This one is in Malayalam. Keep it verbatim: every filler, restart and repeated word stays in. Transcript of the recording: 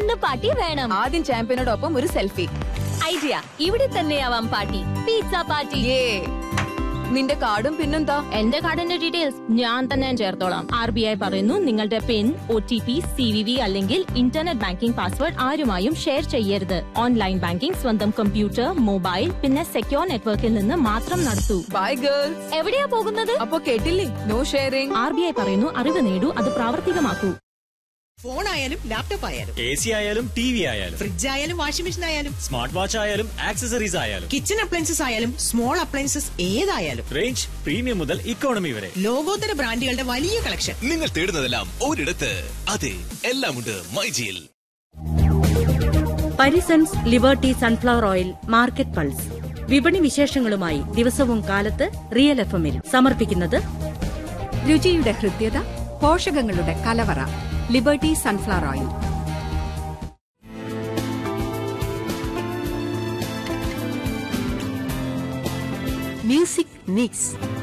ഇന്ന് പാർട്ടി വേണം. ആദ്യം ചാമ്പ്യനോടൊപ്പം ഒരു സെൽഫി. ഐഡിയ, ഇവിടെ തന്നെയാവാം പാർട്ടി. Pizza party. നിന്റെ കാർഡും പിന്നെന്താ? എന്റെ കാർഡിന്റെ ഡീറ്റെയിൽസ് ഞാൻ തന്നെ ചേർത്തോളാം. ആർ ബി ഐ പറയുന്നു നിങ്ങളുടെ പിൻ, O T P, C V V അല്ലെങ്കിൽ ഇന്റർനെറ്റ് ബാങ്കിംഗ് പാസ്വേഡ് ആരുമായും ഷെയർ ചെയ്യരുത്. ഓൺലൈൻ ബാങ്കിംഗ് സ്വന്തം കമ്പ്യൂട്ടർ, മൊബൈൽ പിന്നെ സെക്യൂർ നെറ്റ്വർക്കിൽ നിന്ന് മാത്രം നടത്തൂ. By girls. എവിടെയാ പോകുന്നത്? അപ്പൊ കേട്ടില്ലേ, no sharing. R B I പറയുന്നു അറിവ് നേടൂ, അത് പ്രാവർത്തികമാക്കൂ. ഫോൺ ആയാലും ലാപ്ടോപ്പ് ആയാലും എ സി ആയാലും ടി വി ആയാലും ഫ്രിഡ്ജ് ആയാലും വാഷിംഗ് മെഷീൻ ആയാലും സ്മാർട്ട് വാച്ച് ആയാലും ആക്സസറീസ് ആയാലും കിച്ചൺ അപ്ലയൻസസ് ആയാലും സ്മോൾ അപ്ലയൻസസ് ഏതായാലും റേഞ്ച് പ്രീമിയം മുതൽ ഇക്കോണമി വരെ ലോകോത്തര ബ്രാൻഡുകളുടെ വലിയ കളക്ഷൻ. നിങ്ങൾ തേടുന്നതെല്ലാം ഒരിടത്ത്. അതെ, എല്ലാമുണ്ട് മൈജിയിൽ. Parisons liberty sunflower oil market pulse. വിപണി വിശേഷങ്ങളുമായി ദിവസവും കാലത്ത് റിയൽ എഫ് എമ്മിൽ സമർപ്പിക്കുന്നത് രുചിയുടെ ഹൃദ്യത, പോഷകങ്ങളുടെ കലവറ. Liberty sunflower oil. Music mix.